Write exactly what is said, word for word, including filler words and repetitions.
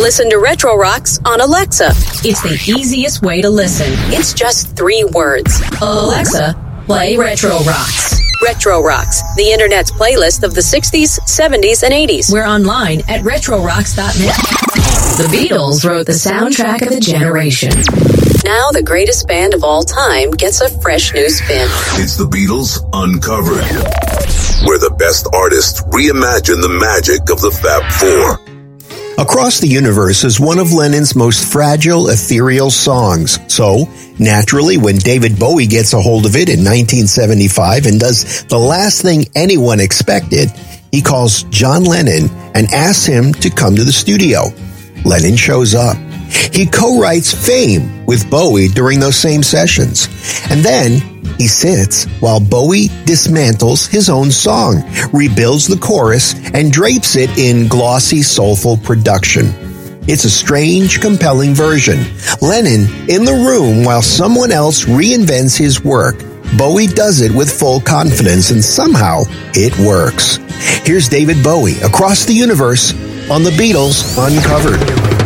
Listen to Retro Rocks on Alexa. It's the easiest way to listen. It's just three words. Alexa, play Retro Rocks. Retro Rocks, the internet's playlist of the sixties, seventies, and eighties. We're online at retro rocks dot net. The Beatles wrote the soundtrack of a generation. Now the greatest band of all time gets a fresh new spin. It's the Beatles Uncovered, where the best artists reimagine the magic of the Fab Four. Across the Universe is one of Lennon's most fragile, ethereal songs. So, naturally, when David Bowie gets a hold of it in nineteen seventy-five and does the last thing anyone expected, he calls John Lennon and asks him to come to the studio. Lennon shows up. He co-writes Fame with Bowie during those same sessions. And then he sits while Bowie dismantles his own song, rebuilds the chorus, and drapes it in glossy, soulful production. It's a strange, compelling version. Lennon in the room while someone else reinvents his work. Bowie does it with full confidence, and somehow it works. Here's David Bowie, Across the Universe, on the Beatles Uncovered.